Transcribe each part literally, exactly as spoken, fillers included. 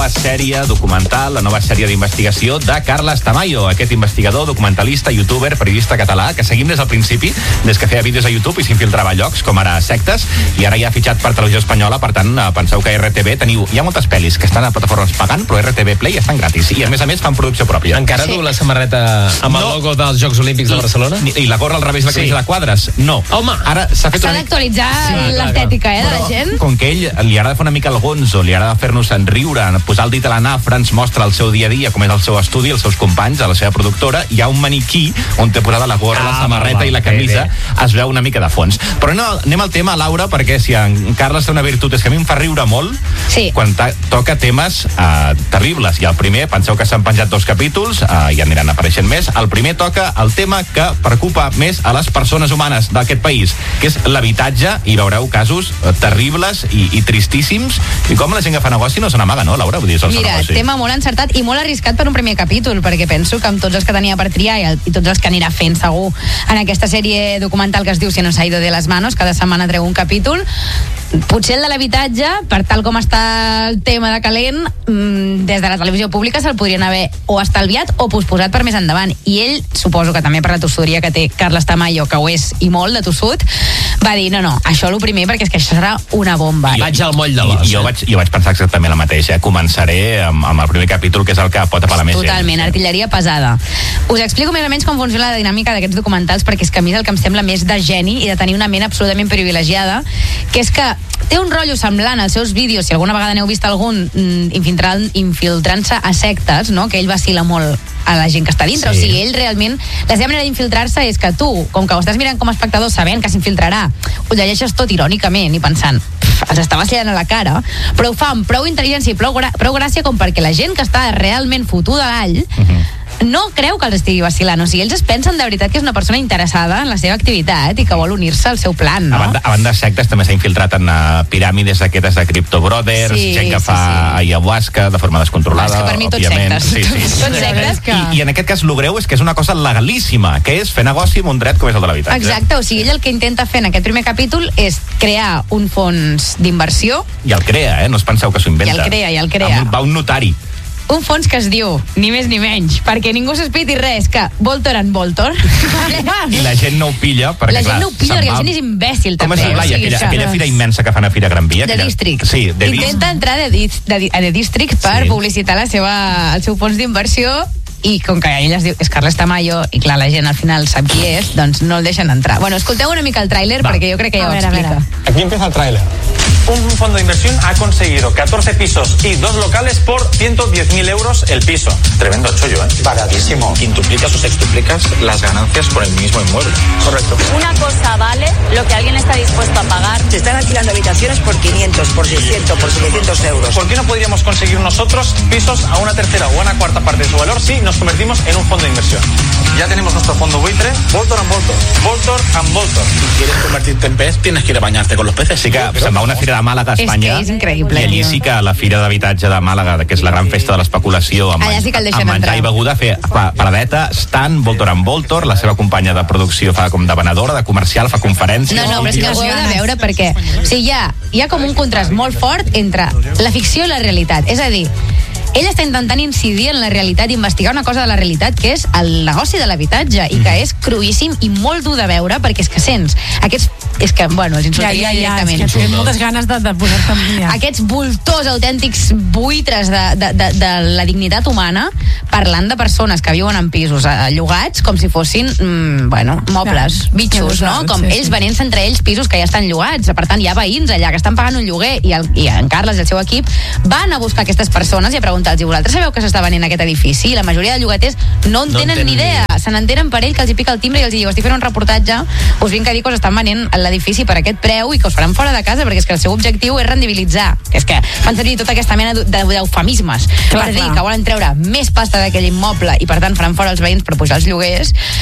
nova sèrie documental, la nova sèrie d'investigació de Carles Tamayo, aquest investigador, documentalista, youtuber, periodista català, que seguim des del principi, des que feia vídeos a YouTube i s'infiltrava a llocs, com ara sectes, i ara ja ha fitxat per Televisió Espanyola. Per tant, penseu que a R T V teniu... Hi ha moltes pel·lis que estan a plataformes pagant, però R T V Play estan gratis, i a més a més fan producció pròpia. Encara sí. Du la samarreta amb el no. logo dels Jocs Olímpics de Barcelona? I, i la gorra al revés, la camisa sí. de quadres? No. Home, ara s'ha fet S'ha una... d'actualitzar sí, l'estètica, eh, de la gent. Com que ell li agrada fer una mica el gonzo, li agrada fer-nos enriure, posar el dit a la nafra, ens mostra el seu dia a dia, com és el seu estudi, els seus companys, a la seva productora, hi ha un maniquí on té posada la gorra, ah, la samarreta i la camisa, es veu una mica de fons. Però no, anem al tema, Laura, perquè si en Carles té una virtut, és que a mi em fa riure molt sí. quan toca temes uh, terribles. I el primer, penseu que s'han penjat dos capítols, uh, i aniran apareixent més. El primer toca el tema que preocupa més a les persones humanes d'aquest país, que és l'habitatge, i veureu casos uh, terribles i, i tristíssims, i com la gent que fa negoci no se n'amaga, no, Laura? Vull dir, mira, negoci. Tema molt encertat i molt arriscat per un primer capítol, perquè penso que amb tots els que tenia per triar i, el, i tots els que anirà fent segur en aquesta sèrie documental que es diu Si no s'ha ido de les manos, cada setmana treu un capítol, potser el de l'habitatge, per tal com està el tema de calent, mmm, des de la televisió pública se'l podrien haver o estalviat o posposat per més endavant. I ell, suposo que també per la tossuderia que té Carles Tamayo, que ho és i molt de tossut, va dir, no, no, això el primer, perquè és que això serà una bomba. I vaig al moll de l'os. I, jo, vaig, jo vaig pensar exactament la mateixa. Començaré amb, amb el primer capítol, que és el que pot apar la més gent. Totalment, artilleria pesada. Us explico més o menys com funciona la dinàmica d'aquests documentals, perquè és que a mi és el que em sembla més de geni i de tenir una ment absolutament privilegiada, que és que té un rotllo semblant als seus vídeos, si alguna vegada n'heu vist algun, infiltrant-se a sectes, no? Que ell vacila molt a la gent que està dintre, sí. O sigui, ell realment, la seva manera d'infiltrar-se és que tu, com que ho estàs mirant com a espectador sabent que s'infiltrarà, ho llegeixes tot irònicament i pensant, els està vacilant a la cara, però ho fa amb prou intel·ligència i prou, gra- prou gràcia com perquè la gent que està realment fotuda a l'all uh-huh. no creu que els estigui vacilant, o sigui, ells es pensen de veritat que és una persona interessada en la seva activitat i que vol unir-se al seu plan, no? A banda, a banda de sectes també s'ha infiltrat en uh, piràmides aquestes de Crypto Brothers, sí, gent que sí, fa sí. ayahuasca de forma descontrolada, és que per mi tot òbviament. sectes, sí, sí. tot sectes que... I, I en aquest cas el greu és que és una cosa legalíssima, que és fer negoci amb un dret com és el de l'habitatge. Exacte, o sigui, ell el que intenta fer en aquest primer capítol és crear un fons d'inversió. I el crea, eh? No us penseu que s'ho inventa. I el crea, i el crea. Va un notari. Un fons que es diu, ni més ni menys, perquè ningú s'espiti res, que Voltor and Voltor. I la gent no ho pilla, perquè la gent clar, no ho pilla, perquè la gent és imbècil, com també. Com es diu, Laia, aquella, això. aquella fira immensa que fan a Fira Gran Via? De aquella... District. Sí, de Intenta entrar de, de, de, de District per sí. publicitar la seva, el seu fons d'inversió, i com que ell es diu és Carles Tamayo, i clar, la gent al final sap qui és, doncs no el deixen entrar. Bueno, escolteu una mica el tràiler, perquè jo crec que ja ho explica. Aquí empieza el tráiler. Un fondo de inversión ha conseguido catorce pisos y dos locales por ciento diez mil euros el piso. Tremendo chollo, ¿eh? Baratísimo. Quintuplicas o sextuplicas las ganancias por el mismo inmueble. Correcto. Una cosa vale lo que alguien está dispuesto a pagar. Se están alquilando habitaciones por quinientos, por seiscientos, por setecientos euros. ¿Por qué no podríamos conseguir nosotros pisos a una tercera o a una cuarta parte de su valor si nos convertimos en un fondo de inversión? Ya tenemos nuestro fondo buitre, Voltor and Voltor. Voltor and Voltor. Si quieres convertirte en pez, tienes que ir a bañarte con los peces. Sí que se'n va una fira de Màlaga a Espanya. És que és increïble. I allí sí que la fira d'habitatge de Màlaga, que és la gran festa de l'especulació, amb, allà sí que el deixen amb menjar entrar. i beguda, fer fa paradeta, stand, Voltor and Voltor, la seva companya de producció fa com de venedora, de comercial, fa conferències. No, no, però és que ho heu de veure perquè o sigui, hi ha, hi ha com un contrast molt fort entre la ficció i la realitat. És a dir, ell està intentant incidir en la realitat, investigar una cosa de la realitat, que és el negoci de l'habitatge, i que és cruíssim i molt dur de veure, perquè és que sents aquests, és que, bueno, els insultaria ja, ja, ja, directament. És que tens moltes ganes de, de posar-te en ja. Aquests voltors autèntics buitres de, de, de, de la dignitat humana, parlant de persones que viuen en pisos llogats com si fossin, mm, bueno, mobles, ja, bitxos, no? Com sí, ells sí. venent-se entre ells pisos que ja estan llogats. Per tant, hi ha veïns allà que estan pagant un lloguer, i, el, i en Carles i el seu equip van a buscar aquestes persones i a preguntar-los: i vosaltres sabeu que s'està venent aquest edifici? I la majoria de llogaters no en tenen no ni idea. idea. Se n'entenen per ell, que els hi pica el timbre i els diu: estic fent un reportatge, us vinc a dir que us estan venent l'edifici per aquest preu i que us faran fora de casa, perquè és que el seu objectiu és rendibilitzar. És que fan servir tota aquesta mena d'eufemismes per dir que volen treure més pasta d'aquell immoble i per tant faran fora els veïns per pujar els lloguers.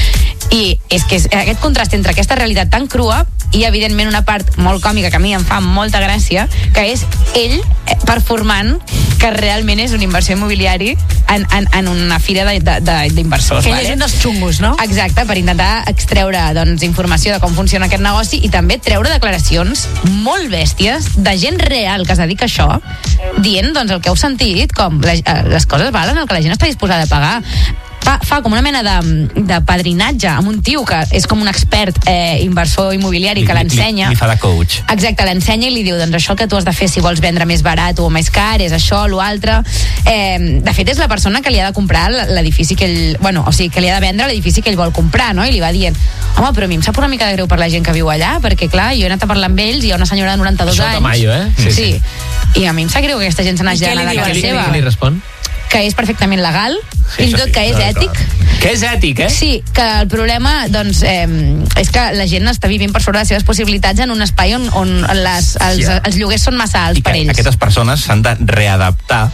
I és que és aquest contrast entre aquesta realitat tan crua i, evidentment, una part molt còmica que a mi em fa molta gràcia, que és ell performant que realment és una inversió immobiliari en, en, en una fira d'inversors. Que ell és un dels xungos, no? Exacte, per intentar extreure doncs, informació de com funciona aquest negoci i també treure declaracions molt bèsties de gent real que es dedica a això, dient doncs, el que heu sentit, com les, les coses valen el que la gent està disposada a pagar. Fa, fa com una mena de, de padrinatge amb un tio que és com un expert eh, inversor immobiliari que l'ensenya. Li, li fa de coach. Exacte, l'ensenya i li diu, doncs això el que tu has de fer si vols vendre més barat o més car, és això, l'altre. Eh, de fet, és la persona que li ha de comprar l'edifici que ell... Bueno, o sigui, que li ha de vendre l'edifici que ell vol comprar, no? I li va dient, home, però a mi em sap una mica de greu per la gent que viu allà, perquè, clar, jo he anat a parlar amb ells i hi ha una senyora de noranta-dos això anys. Tamayo, eh? Sí, sí. sí. I a mi em sap greu que aquesta gent se n'hagi d'anar de casa seva. Què li respon? Que és perfectament legal, sí, fins i tot sí, que és clar, ètic. clar. Que és ètic, eh? Sí, que el problema, doncs, eh, és que la gent està vivint per sobre les seves possibilitats en un espai on, on les, els, Sí. els lloguers són massa alts I que per ells. aquestes persones s'han de readaptar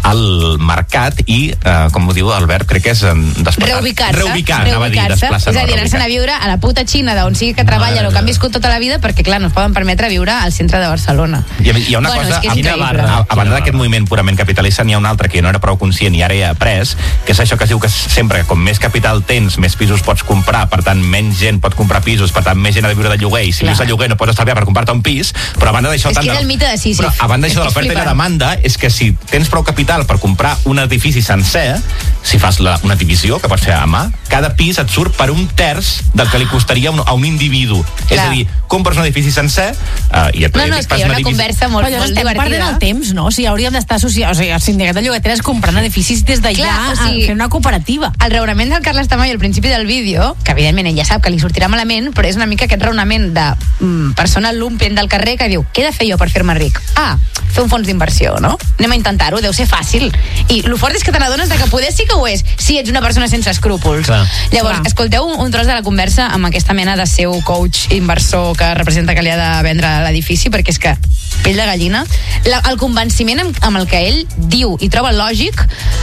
al mercat i, eh, com ho diu Albert, crec que és desplaçar. Reubicar-se. Reubicar, anava a dir, desplaçar. És a dir, anar-se'n a viure a la puta Xina d'on sigui que treballen o que han viscut tota la vida, perquè, clar, no es poden permetre viure al centre de Barcelona. Hi ha, hi ha una Bueno, cosa, és que és a, increïble. a, a banda d'aquest moviment purament capitalista, n'hi ha un altre que jo no era prou conscient i ara he après, que és això que es diu que sempre que com més capital tens, més pisos pots comprar, per tant menys gent pot comprar pisos, per tant més gent ha de viure de lloguer, i si Clar. vius de lloguer no pots estalviar per comprar-te un pis, però a banda d'això... És tant que és de- el mite de Sísif. Però a banda És d'això que de és l'oferta i la flipant. demanda, és que si tens prou capital per comprar un edifici sencer, si fas la, una divisió, que pot ser a mà, cada pis et surt per un terç del que li costaria un, a un individu. És Clar. a dir, compres un edifici sencer uh, i et No, no, és que fas hi ha un una edifici- conversa molt, Però llavors molt estem perdent divertida. el temps, no? O sigui, hauríem d'estar associats, o sigui, el sindicat de llogateres comprant edificis des d'allà, Clar, o sigui, fent una cooperativa. El raonament del Carles Tamayo al principi del vídeo, que evidentment ell ja sap que li sortirà malament, però és una mica aquest raonament de mm, persona lumpen del carrer que diu, què he de fer jo per fer-me ric? Ah, fer un fons d'inversió, no? Anem a intentar-ho, deu ser fàcil. I el fort és que te n'adones de que poder sí que ho és, si ets una persona sense escrúpols. Clar. Llavors, Clar. escolteu un, un tros de la conversa amb aquesta mena de seu coach inversor que representa que li ha de vendre l'edifici, perquè és que pell de gallina, la, el convenciment amb, amb el que ell diu i troba lògic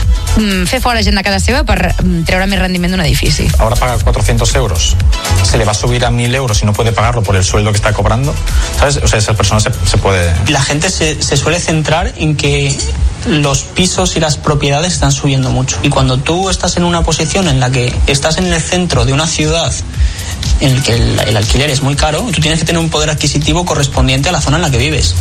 mm, fer fora gent de casa seva per mm, treure més rendiment d'un edifici. Ahora paga cuatrocientos euros, se le va a subir a mil euros y no puede pagarlo por el sueldo que está cobrando, ¿sabes? O sea, esa persona se, se puede... La gente se, se suele centrar en que los pisos y las propiedades están subiendo mucho. Y cuando tú estás en una posición en la que estás en el centro de una ciudad en el que el, el alquiler es muy caro, tú tienes que tener un poder adquisitivo correspondiente a la zona en la que vives.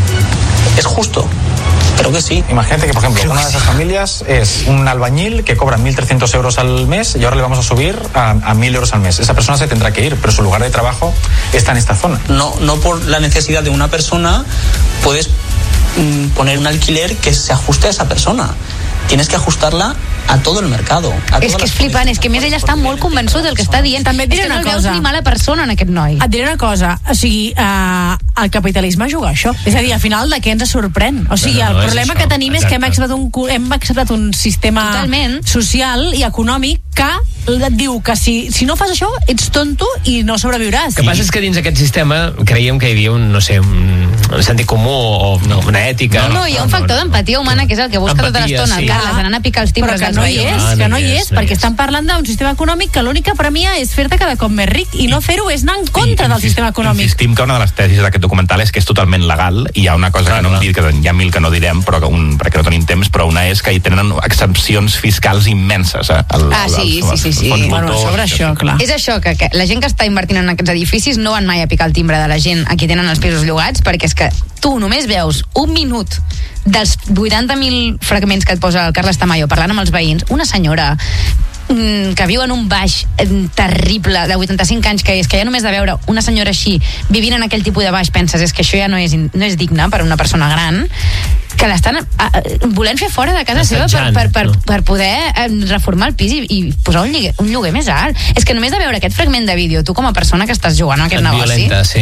Es justo. Creo que sí. Imagínate que, por ejemplo, una de esas familias es un albañil que cobra mil trescientos euros al mes y ahora le vamos a subir a, a mil euros al mes. Esa persona se tendrá que ir, pero su lugar de trabajo está en esta zona. No, no por la necesidad de una persona puedes mm, poner un alquiler que se ajuste a esa persona. Tienes que ajustarla a todo el mercado. A És todas que és las flipant, és que a més ell està molt convençut del que està dient. També et diré és que no una el veus cosa. ni mala persona en aquest noi. Et diré una cosa, o sigui, eh, el capitalisme juga a això. És a dir, al final, de què ens sorprèn? O sigui, No, no, el no, és problema això, que tenim és que hem exacte. acceptat un, cu- hem acceptat un sistema Totalment. social i econòmic que et diu que si, si no fas això, ets tonto i no sobreviuràs. El que passa és que dins aquest sistema creiem que hi havia un, no sé, un, un sentit comú o no, una ètica. No, no, hi ha un factor d'empatia humana que és el que busca tota Empatia, l'estona, sí. el Carles, anant a picar els Però timbres que dels no hi veïns. és, Ah, que no no hi hi és, és, no hi perquè és. estan parlant d'un sistema econòmic que l'únic que premia és fer-te cada cop més ric i no fer-ho és anar en contra del sistema econòmic. Insistim que una de les tesis d'aquest documental és que és totalment legal i hi ha una cosa Clar, que no hem clar. dit, que hi ha mil que no direm, però que un, perquè no tenim temps, però una és que hi tenen exempcions fiscals immenses. Eh? El, Ah, sí, els- sí, sí, sí. els fons Bueno, voltors, sobre que- això, clar. És això, que, que la gent que està invertint en aquests edificis no van mai a picar el timbre de la gent a qui tenen els pisos llogats, perquè és que tu només veus un minut dels vuitanta mil fragments que et posa el Carles Tamayo parlant amb els veïns, una senyora mm, que viu en un baix eh, terrible de vuitanta-cinc anys, que és que ja només de veure una senyora així vivint en aquell tipus de baix penses és que això ja no és, no és digne per una persona gran, que l'estan a, a, volent fer fora de casa seva per, Assetjant, per, per, no? per poder eh, reformar el pis i, i posar un lloguer, un lloguer més alt. És que només de veure aquest fragment de vídeo, tu com a persona que estàs jugant a aquest Et negoci, violenta, sí.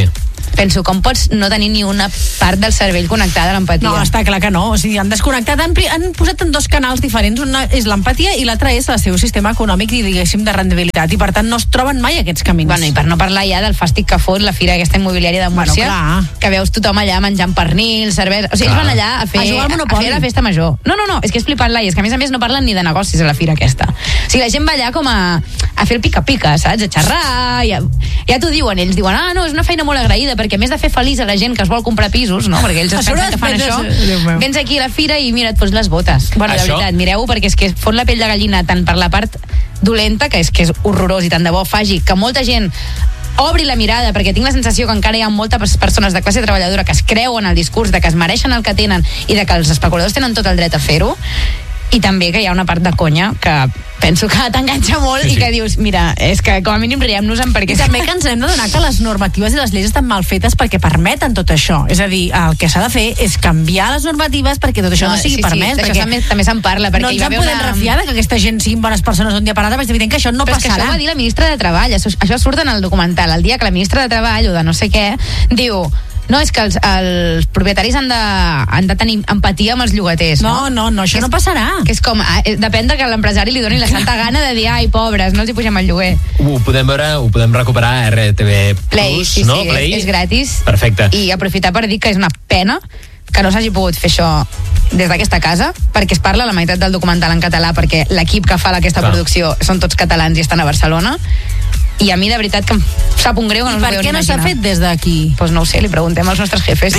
penso, com pots no tenir ni una part del cervell connectada a l'empatia? No, està clar que no. O sigui, han desconnectat, han, han posat en dos canals diferents. Una és l'empatia i l'altra és el seu sistema econòmic i, diguéssim, de rendibilitat. I, per tant, no es troben mai aquests camins. Bueno, i per no parlar ja del fàstic que fot la fira aquesta immobiliària de Múrcia, bueno, que veus tothom allà menjant pernil, cervesa... O sigui, ells van allà a fer, a, a, a fer la festa major. No, no, no, és que és flipant-la, i és que a més a més no parlen ni de negocis a la fira aquesta. O sigui, la gent va allà com a, a fer el pica-pica, saps? A xerrar, ja, ja t'ho diuen, ells diuen, ah, no, és una feina molt agraïda, perquè a més de fer feliç a la gent que es vol comprar pisos, no? Perquè ells es pensen que fan això, vens aquí a la fira i mira, et fos les botes. Bueno, de veritat, mireu, perquè és que fot la pell de gallina tant per la part dolenta, que és que és horrorós, i tant de bo faci que molta gent obri la mirada, perquè tinc la sensació que encara hi ha moltes persones de classe treballadora que es creuen el discurs de que es mereixen el que tenen i de que els especuladors tenen tot el dret a fer-ho, i també que hi ha una part de conya que penso que t'enganxa molt, sí, sí. I que dius, mira, és que com a mínim riem-nos-en perquè... I també que ens hem d'adonar que les normatives i les lleis estan mal fetes perquè permeten tot això. És a dir, el que s'ha de fer és canviar les normatives perquè tot això no, no sigui sí, permès. Sí, perquè també, també se'n parla. Perquè no ens en podem una... refiar que aquesta gent siguin bones persones un dia per l'altre, perquè és evident que això no Però passarà. Però és que això ho va dir la ministra de Treball, això, això surt en el documental, el dia que la ministra de Treball o de no sé què, diu... No, és que els, els propietaris han de, han de tenir empatia amb els llogaters, no? No, no, no això que és, no passarà. Que és com, depèn de que l'empresari li doni la santa gana de dir, ai, pobres, no els hi pugem el lloguer. Ho podem veure, ho podem recuperar a R T V Play, Plus, sí, no? sí, Play. És, és gratis. Perfecte. I aprofitar per dir que és una pena que no s'hagi pogut fer això des d'aquesta casa, perquè es parla la meitat del documental en català, perquè l'equip que fa aquesta Clar. producció són tots catalans i estan a Barcelona, i a mi de veritat que em sap un greu que no us ho podeu imaginar. I per què no s'ha fet des d'aquí? Doncs pues no ho sé, li preguntem als nostres jefes.